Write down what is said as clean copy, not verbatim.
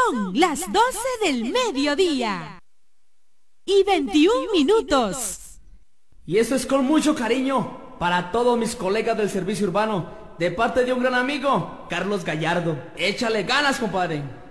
Son las 12 del mediodía y 21 minutos. Y eso es con mucho cariño para todos mis colegas del servicio urbano, de parte de un gran amigo, Carlos Gallardo. Échale ganas, compadre.